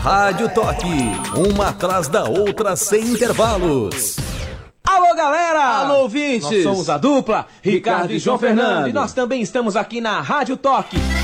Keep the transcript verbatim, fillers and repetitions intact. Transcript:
Rádio Toque, uma atrás da outra sem intervalos. Alô, galera! Alô, ouvintes! Nós somos a dupla, Ricardo, Ricardo e João e João Fernando. Fernando. E nós também estamos aqui na Rádio Toque.